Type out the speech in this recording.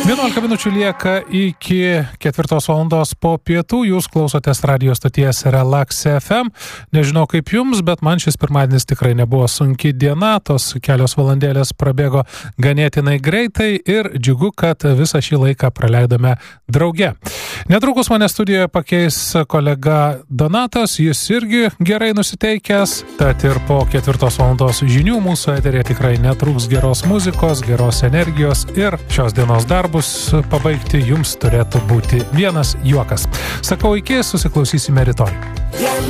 11 minučių lieka iki 4 valandos po pietų. Jūs klausotės radio stoties Relax FM. Nežinau kaip jums, bet man šis pirmadienis tikrai nebuvo sunki diena. Tos kelios valandėlės prabėgo ganėtinai greitai ir džiugu, kad visą šį laiką praleidome drauge. Netrukus mane studijoje pakeis kolega Donatas. Jis irgi gerai nusiteikęs. Tad ir po 4 valandos žinių mūsų eterėje tikrai netrūks geros muzikos, geros energijos ir šios dienos darbus pabaigti jums turėtų būti vienas juokas. Sakau iki, susiklausysime rytoj.